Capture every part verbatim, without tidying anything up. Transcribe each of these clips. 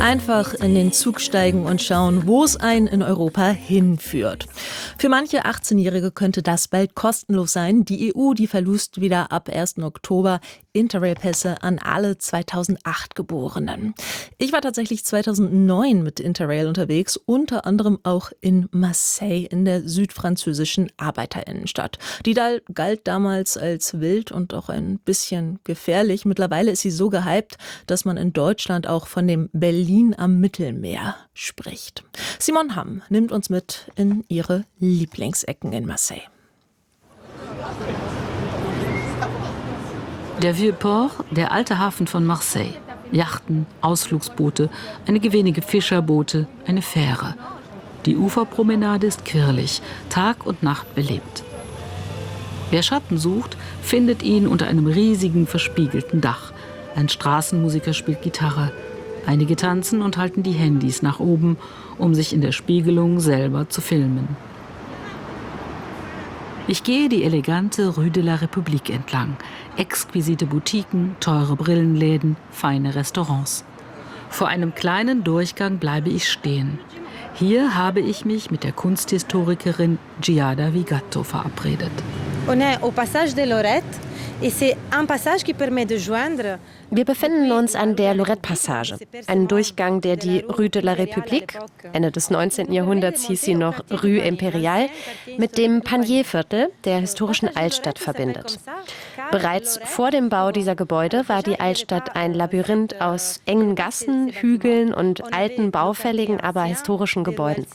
Einfach in den Zug steigen und schauen, wo es einen in Europa hinführt. Für manche achtzehnjährige könnte das bald kostenlos sein. Die E U, die verlost wieder ab ersten Oktober Interrail-Pässe an alle zweitausendacht Geborenen. Ich war tatsächlich zweitausendneun mit Interrail unterwegs, unter anderem auch in Marseille in der südfranzösischen Arbeiterinnenstadt. Die galt damals als wild und auch ein bisschen gefährlich. Mittlerweile ist sie so gehypt, dass man in Deutschland auch von dem Berlin am Mittelmeer spricht. Simon Hamm nimmt uns mit in ihre Lieblingsecken in Marseille. Der Vieux-Port, der alte Hafen von Marseille. Yachten, Ausflugsboote, einige wenige Fischerboote, eine Fähre. Die Uferpromenade ist quirlig, Tag und Nacht belebt. Wer Schatten sucht, findet ihn unter einem riesigen, verspiegelten Dach. Ein Straßenmusiker spielt Gitarre. Einige tanzen und halten die Handys nach oben, um sich in der Spiegelung selber zu filmen. Ich gehe die elegante Rue de la République entlang. Exquisite Boutiquen, teure Brillenläden, feine Restaurants. Vor einem kleinen Durchgang bleibe ich stehen. Hier habe ich mich mit der Kunsthistorikerin Giada Vigatto verabredet. On est au passage de Lorette. Wir befinden uns an der Lorette-Passage, ein Durchgang, der die Rue de la République, Ende des neunzehnten Jahrhunderts hieß sie noch Rue Impériale, mit dem Panier-Viertel der historischen Altstadt verbindet. Bereits vor dem Bau dieser Gebäude war die Altstadt ein Labyrinth aus engen Gassen, Hügeln und alten, baufälligen, aber historischen Gebäuden.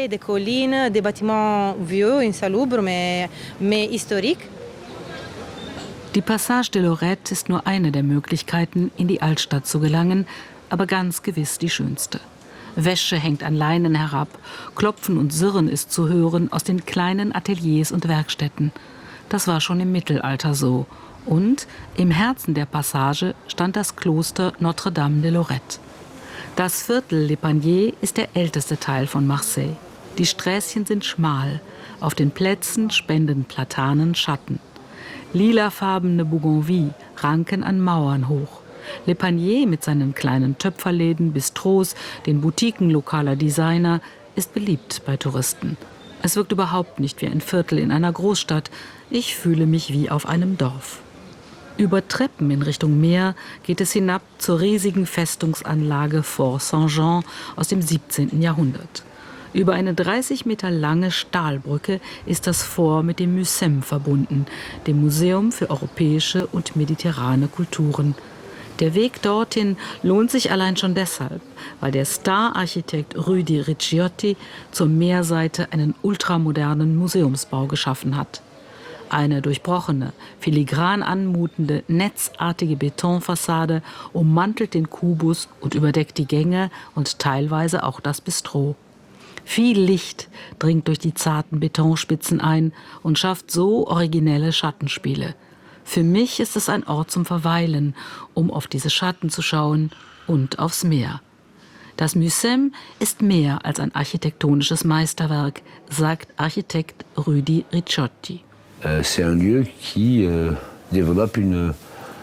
Die Passage de Lorette ist nur eine der Möglichkeiten, in die Altstadt zu gelangen, aber ganz gewiss die schönste. Wäsche hängt an Leinen herab, Klopfen und Sirren ist zu hören aus den kleinen Ateliers und Werkstätten. Das war schon im Mittelalter so. Und im Herzen der Passage stand das Kloster Notre-Dame de Lorette. Das Viertel Les Paniers ist der älteste Teil von Marseille. Die Sträßchen sind schmal, auf den Plätzen spenden Platanen Schatten. Lilafarbene Bougainvilles ranken an Mauern hoch. Le Panier mit seinen kleinen Töpferläden, Bistros, den Boutiquen lokaler Designer ist beliebt bei Touristen. Es wirkt überhaupt nicht wie ein Viertel in einer Großstadt. Ich fühle mich wie auf einem Dorf. Über Treppen in Richtung Meer geht es hinab zur riesigen Festungsanlage Fort Saint-Jean aus dem siebzehnten Jahrhundert. Über eine dreißig Meter lange Stahlbrücke ist das Fort mit dem Mucem verbunden, dem Museum für europäische und mediterrane Kulturen. Der Weg dorthin lohnt sich allein schon deshalb, weil der Star-Architekt Rudi Ricciotti zur Meerseite einen ultramodernen Museumsbau geschaffen hat. Eine durchbrochene, filigran anmutende, netzartige Betonfassade ummantelt den Kubus und überdeckt die Gänge und teilweise auch das Bistro. Viel Licht dringt durch die zarten Betonspitzen ein und schafft so originelle Schattenspiele. Für mich ist es ein Ort zum Verweilen, um auf diese Schatten zu schauen und aufs Meer. Das Mucem ist mehr als ein architektonisches Meisterwerk, sagt Architekt Rudi Ricciotti. C'est un lieu qui euh, développe une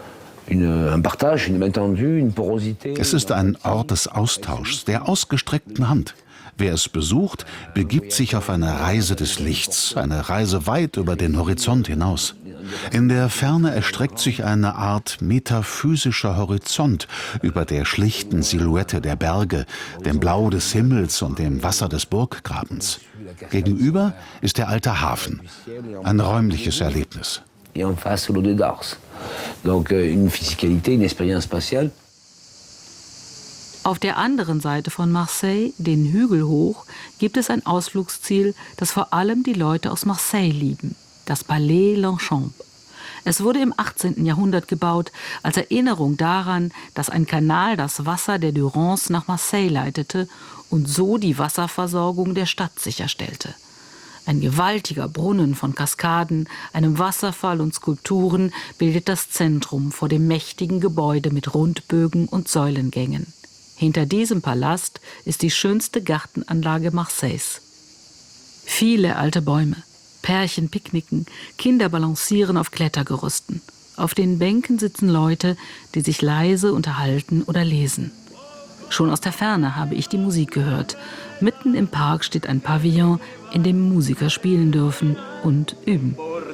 Es ist ein Ort des Austauschs, der ausgestreckten Hand. Wer es besucht, begibt sich auf eine Reise des Lichts, eine Reise weit über den Horizont hinaus. In der Ferne erstreckt sich eine Art metaphysischer Horizont über der schlichten Silhouette der Berge, dem Blau des Himmels und dem Wasser des Burggrabens. Gegenüber ist der alte Hafen, ein räumliches Erlebnis. Auf der anderen Seite von Marseille, den Hügel hoch, gibt es ein Ausflugsziel, das vor allem die Leute aus Marseille lieben: das Palais Longchamp. Es wurde im achtzehnten Jahrhundert gebaut, als Erinnerung daran, dass ein Kanal das Wasser der Durance nach Marseille leitete und so die Wasserversorgung der Stadt sicherstellte. Ein gewaltiger Brunnen von Kaskaden, einem Wasserfall und Skulpturen bildet das Zentrum vor dem mächtigen Gebäude mit Rundbögen und Säulengängen. Hinter diesem Palast ist die schönste Gartenanlage Marseilles. Viele alte Bäume, Pärchen picknicken, Kinder balancieren auf Klettergerüsten. Auf den Bänken sitzen Leute, die sich leise unterhalten oder lesen. Schon aus der Ferne habe ich die Musik gehört. Mitten im Park steht ein Pavillon, in dem Musiker spielen dürfen und üben.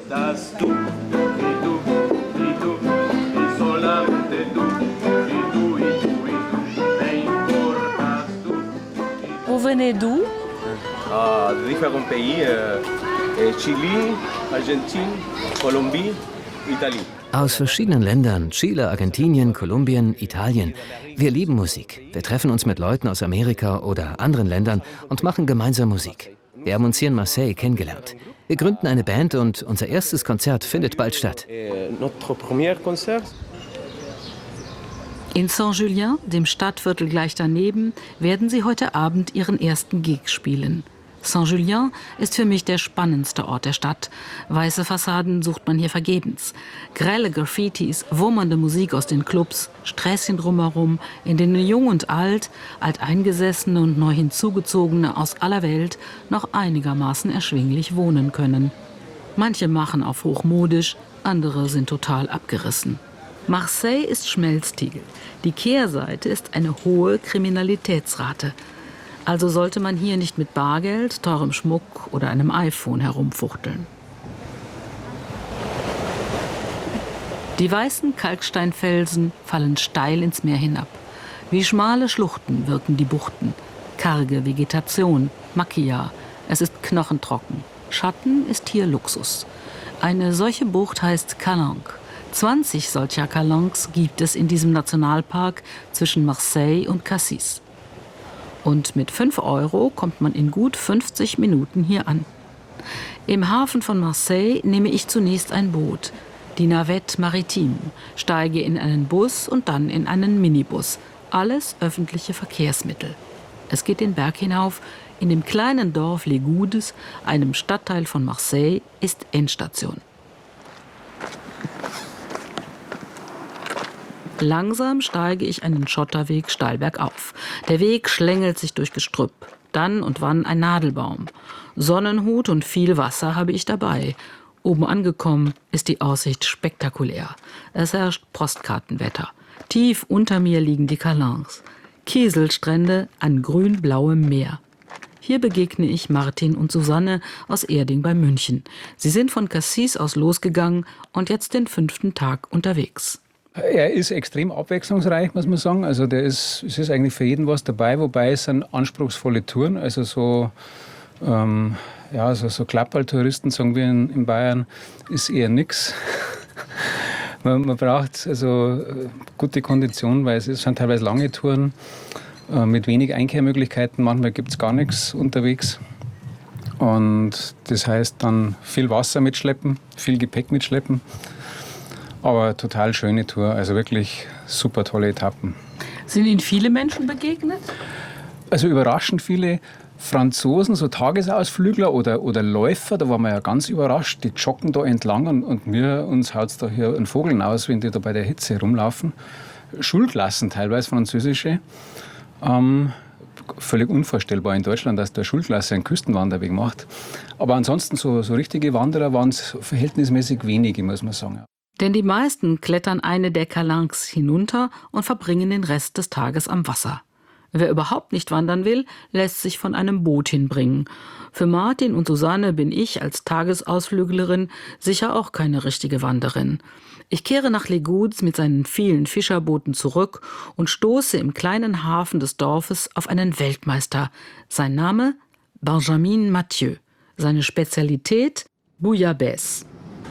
Vous venez d'où? Uh, différents pays, uh, Chile, Argentine, Kolumbien, Italien. Aus verschiedenen Ländern, Chile, Argentinien, Kolumbien, Italien. Wir lieben Musik. Wir treffen uns mit Leuten aus Amerika oder anderen Ländern und machen gemeinsam Musik. Wir haben uns hier in Marseille kennengelernt. Wir gründen eine Band und unser erstes Konzert findet bald statt. In Saint-Julien, dem Stadtviertel gleich daneben, werden sie heute Abend ihren ersten Gig spielen. Saint-Julien ist für mich der spannendste Ort der Stadt. Weiße Fassaden sucht man hier vergebens. Grelle Graffitis, wummernde Musik aus den Clubs, Sträßchen drumherum, in denen Jung und Alt, Alteingesessene und neu Hinzugezogene aus aller Welt noch einigermaßen erschwinglich wohnen können. Manche machen auf hochmodisch, andere sind total abgerissen. Marseille ist Schmelztiegel. Die Kehrseite ist eine hohe Kriminalitätsrate. Also sollte man hier nicht mit Bargeld, teurem Schmuck oder einem iPhone herumfuchteln. Die weißen Kalksteinfelsen fallen steil ins Meer hinab. Wie schmale Schluchten wirken die Buchten. Karge Vegetation, Macchia. Es ist knochentrocken. Schatten ist hier Luxus. Eine solche Bucht heißt Calanque. zwanzig solcher Calanques gibt es in diesem Nationalpark zwischen Marseille und Cassis. Und mit fünf Euro kommt man in gut fünfzig Minuten hier an. Im Hafen von Marseille nehme ich zunächst ein Boot, die Navette Maritime, steige in einen Bus und dann in einen Minibus. Alles öffentliche Verkehrsmittel. Es geht den Berg hinauf. In dem kleinen Dorf Les Goudes, einem Stadtteil von Marseille, ist Endstation. Langsam steige ich einen Schotterweg steil bergauf. Der Weg schlängelt sich durch Gestrüpp. Dann und wann ein Nadelbaum. Sonnenhut und viel Wasser habe ich dabei. Oben angekommen ist die Aussicht spektakulär. Es herrscht Postkartenwetter. Tief unter mir liegen die Calanques. Kieselstrände an grün-blauem Meer. Hier begegne ich Martin und Susanne aus Erding bei München. Sie sind von Cassis aus losgegangen und jetzt den fünften Tag unterwegs. Er ist extrem abwechslungsreich, muss man sagen. Also der ist, es ist eigentlich für jeden was dabei, wobei es sind anspruchsvolle Touren. Also so, ähm, ja, so, so Klapperl-Touristen, sagen wir in, in Bayern, ist eher nichts. man, man braucht also gute Konditionen, weil es sind teilweise lange Touren äh, mit wenig Einkehrmöglichkeiten. Manchmal gibt es gar nichts unterwegs. Und das heißt dann viel Wasser mitschleppen, viel Gepäck mitschleppen. Aber total schöne Tour, also wirklich super tolle Etappen. Sind Ihnen viele Menschen begegnet? Also überraschend viele Franzosen, so Tagesausflügler oder, oder Läufer, da waren wir ja ganz überrascht, die joggen da entlang und, und mir, uns haut es da hier einen Vogel aus, wenn die da bei der Hitze rumlaufen. Schulklassen, teilweise französische. Ähm, völlig unvorstellbar in Deutschland, dass der Schulklasse einen Küstenwanderweg macht. Aber ansonsten so, so richtige Wanderer waren es verhältnismäßig wenige, muss man sagen. Denn die meisten klettern eine der Calanques hinunter und verbringen den Rest des Tages am Wasser. Wer überhaupt nicht wandern will, lässt sich von einem Boot hinbringen. Für Martin und Susanne bin ich als Tagesausflüglerin sicher auch keine richtige Wanderin. Ich kehre nach Les Goudes mit seinen vielen Fischerbooten zurück und stoße im kleinen Hafen des Dorfes auf einen Weltmeister. Sein Name? Benjamin Mathieu. Seine Spezialität? Bouillabaisse.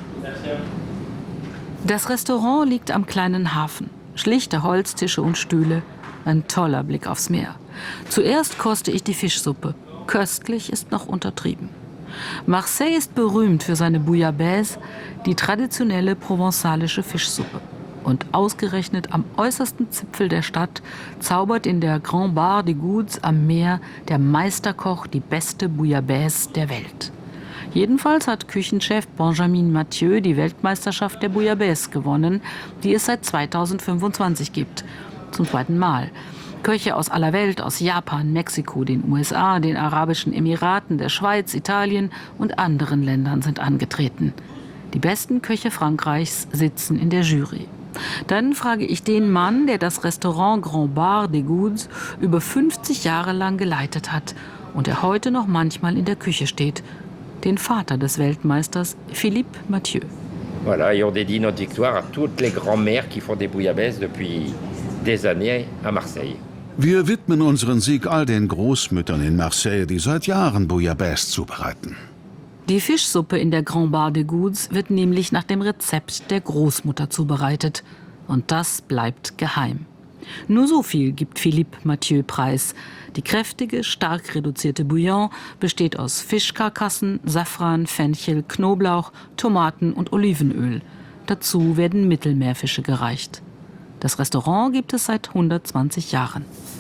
Das Restaurant liegt am kleinen Hafen. Schlichte Holztische und Stühle. Ein toller Blick aufs Meer. Zuerst koste ich die Fischsuppe. Köstlich ist noch untertrieben. Marseille ist berühmt für seine Bouillabaisse, die traditionelle provenzalische Fischsuppe. Und ausgerechnet am äußersten Zipfel der Stadt zaubert in der Grand Bar des Goudes am Meer der Meisterkoch die beste Bouillabaisse der Welt. Jedenfalls hat Küchenchef Benjamin Mathieu die Weltmeisterschaft der Bouillabaisse gewonnen, die es seit zweitausendfünfundzwanzig gibt. Zum zweiten Mal. Köche aus aller Welt, aus Japan, Mexiko, den U S A, den Arabischen Emiraten, der Schweiz, Italien und anderen Ländern sind angetreten. Die besten Köche Frankreichs sitzen in der Jury. Dann frage ich den Mann, der das Restaurant Grand Bar des Goudes über fünfzig Jahre lang geleitet hat und der heute noch manchmal in der Küche steht, den Vater des Weltmeisters Philippe Mathieu. Voilà, et on dédie notre victoire à toutes les grands-mères qui font des bouillabaisse depuis des années à Marseille. Wir widmen unseren Sieg all den Großmüttern in Marseille, die seit Jahren Bouillabaisse zubereiten. Die Fischsuppe in der Grand Bar des Goudes wird nämlich nach dem Rezept der Großmutter zubereitet. Und das bleibt geheim. Nur so viel gibt Philippe Mathieu preis. Die kräftige, stark reduzierte Bouillon besteht aus Fischkarkassen, Safran, Fenchel, Knoblauch, Tomaten und Olivenöl. Dazu werden Mittelmeerfische gereicht. Das Restaurant gibt es seit hundertzwanzig Jahren.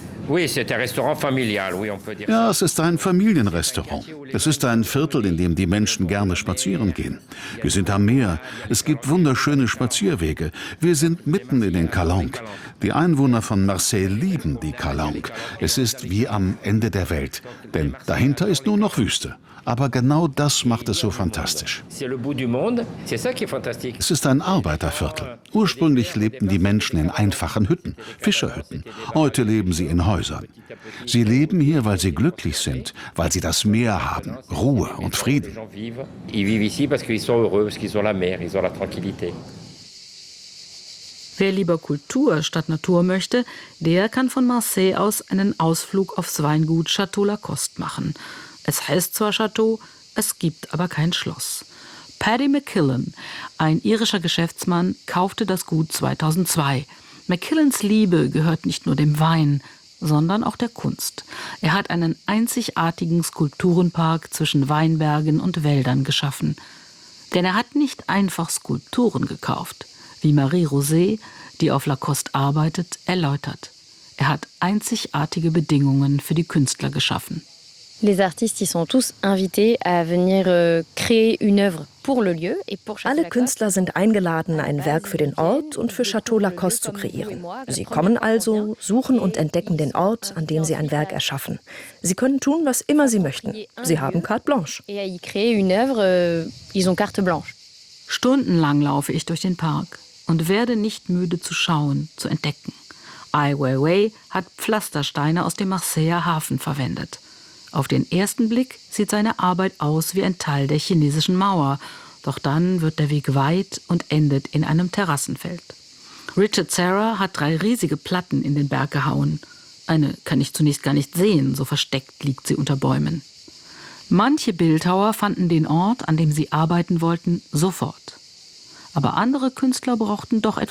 Ja, es ist ein Familienrestaurant. Es ist ein Viertel, in dem die Menschen gerne spazieren gehen. Wir sind am Meer. Es gibt wunderschöne Spazierwege. Wir sind mitten in den Calanques. Die Einwohner von Marseille lieben die Calanques. Es ist wie am Ende der Welt. Denn dahinter ist nur noch Wüste. Aber genau das macht es so fantastisch. Es ist ein Arbeiterviertel. Ursprünglich lebten die Menschen in einfachen Hütten, Fischerhütten. Heute leben sie in Häusern. Sie leben hier, weil sie glücklich sind, weil sie das Meer haben, Ruhe und Frieden. Wer lieber Kultur statt Natur möchte, der kann von Marseille aus einen Ausflug aufs Weingut Château Lacoste machen. Es heißt zwar Chateau, es gibt aber kein Schloss. Paddy McKillen, ein irischer Geschäftsmann, kaufte das Gut zweitausendzwei. McKillens Liebe gehört nicht nur dem Wein, sondern auch der Kunst. Er hat einen einzigartigen Skulpturenpark zwischen Weinbergen und Wäldern geschaffen. Denn er hat nicht einfach Skulpturen gekauft, wie Marie Rosé, die auf Lacoste arbeitet, erläutert. Er hat einzigartige Bedingungen für die Künstler geschaffen. Les artistes, ils sont tous invités à venir euh, créer une œuvre pour le lieu et pour Château Lacoste. Alle Künstler sind eingeladen, ein Werk für den Ort und für Château Lacoste zu kreieren. Sie kommen also, suchen und entdecken den Ort, an dem sie ein Werk erschaffen. Sie können tun, was immer sie möchten. Sie haben carte blanche. Et ils créent une œuvre, euh, ils ont carte blanche. Stundenlang laufe ich durch den Park und werde nicht müde zu schauen, zu entdecken. Ai Weiwei hat Pflastersteine aus dem Marseiller Hafen verwendet. Auf den ersten Blick sieht seine Arbeit aus wie ein Teil der chinesischen Mauer. Doch dann wird der Weg weit und endet in einem Terrassenfeld. Richard Serra hat drei riesige Platten in den Berg gehauen. Eine kann ich zunächst gar nicht sehen, so versteckt liegt sie unter Bäumen. Manche Bildhauer fanden den Ort, an dem sie arbeiten wollten, sofort. Aber andere Künstler brauchten doch etwas